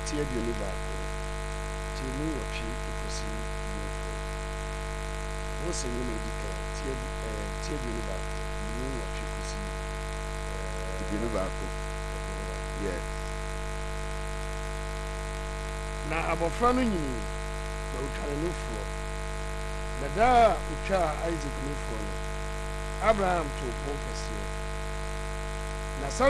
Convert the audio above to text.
tie aduonu baako tie mu wɔtwe kosi yɛfo wo sɛ nyɛ edi kan tie aduonu baako mu wɔtwe kosi aduonu baako yes na abɔfra no nyini na otwa ne nufoɔ na daa a otwa Isaac nufoɔ no Abraham to pon kɛseɛ na